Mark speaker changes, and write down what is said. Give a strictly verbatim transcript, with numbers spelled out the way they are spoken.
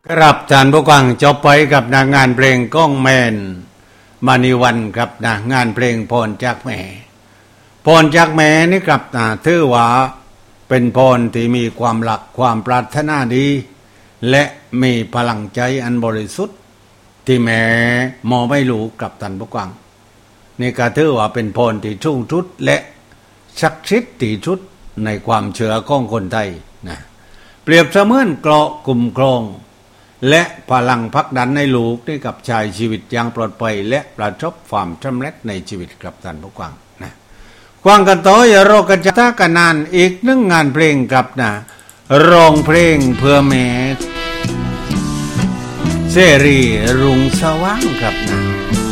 Speaker 1: ครับท่านผู้ฟังจบไปกับนะงานเพลงก้องแมนมานิวันครับนะงานเพลงพรจากแม่พรจากแม่นี่ครับนะถือว่าเป็นพรที่มีความหลักความปรารถนาดีและมีพลังใจอันบริสุทธิ์ที่แม่มอไม่รู้กับท่านผู้ฟังนี่ก็ถือว่าเป็นพรที่ชุ่งชุดและศักดิ์สิทธิ์ที่ชุดในความเชื่อของคนไทยนะเปรียบเสมือนเกราะกลุ่มครองและพลังพักดันในลูกได้กับชายชีวิตอย่างปลอดภัยและประสบความสำเร็จในชีวิตกับท่านผู้ฟังนะกวางกันต่ออย่ารอกันจะตากันนานอีกหนึ่งงานเพลงกับนะร้องเพลงเพื่อแม่เสรีรุ่งสว่างครับนะ